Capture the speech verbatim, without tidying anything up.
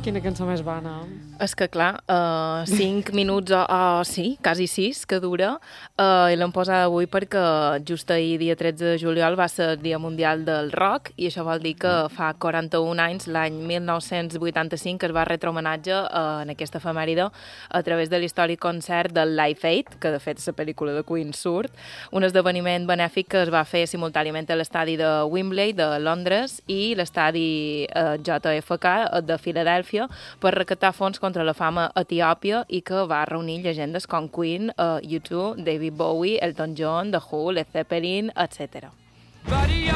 Quina cançó més bona. És que, clar, uh, cinc minuts o, o sí, quasi sis, que dura, uh, i l'hem posat avui perquè just ahir, dia tretze de juliol, va ser el Dia Mundial del Rock, i això vol dir que fa quaranta-un anys, l'any mil nou-cents vuitanta-cinc, es va retre homenatge uh, en aquesta efemèride a través de l'històric concert del Live Aid, que de fet la pel·lícula de Queen surt, un esdeveniment benèfic que es va fer simultàniament a l'estadi de Wembley, de Londres, i l'estadi uh, J F K de Filadèlfia, per recaptar fons contra la fama a Etiòpia i que va reunir llegendes com Queen, uh, U dos, David Bowie, Elton John, The Who, Led Zeppelin, etcètera.